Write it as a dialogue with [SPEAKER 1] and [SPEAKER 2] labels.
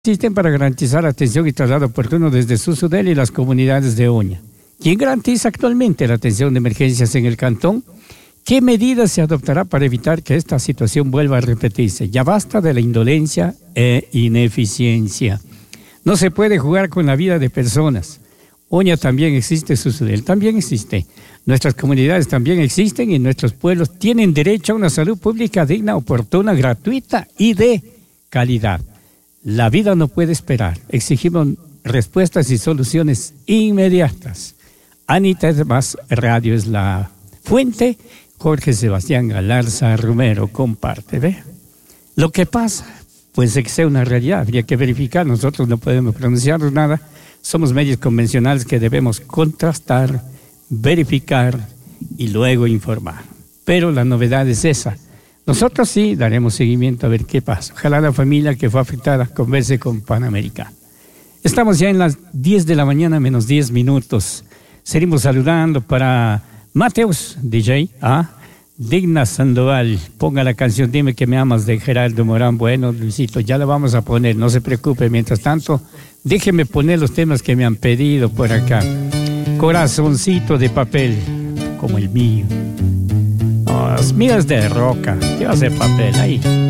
[SPEAKER 1] Existen para garantizar atención y traslado oportuno desde Susudel y las comunidades de Oña. ¿Quién garantiza actualmente la atención de emergencias en el cantón? ¿Qué medidas se adoptará para evitar que esta situación vuelva a repetirse? Ya basta de la indolencia e ineficiencia. No se puede jugar con la vida de personas. Oña también existe, Susudel también existe. Nuestras comunidades también existen y nuestros pueblos tienen derecho a una salud pública digna, oportuna, gratuita y de calidad. La vida no puede esperar. Exigimos respuestas y soluciones inmediatas. Anita Más Radio es la fuente. Jorge Sebastián Galarza Romero comparte. ¿Ve? Lo que pasa, pues es que sea una realidad. Habría que verificar. Nosotros no podemos pronunciar nada. Somos medios convencionales que debemos contrastar, verificar y luego informar. Pero la novedad es esa. Nosotros sí daremos seguimiento a ver qué pasa. Ojalá la familia que fue afectada converse con Panamericano. Estamos ya en las 10 de la mañana, menos 10 minutos. Seguimos saludando para Mateus, DJ, Digna Sandoval. Ponga la canción Dime que me amas de Gerardo Morán. Bueno, Luisito, ya la vamos a poner, no se preocupe. Mientras tanto, déjeme poner los temas que me han pedido por acá. Corazoncito de papel, como el mío. Las mías de roca, ¿qué va a hacer papel ahí?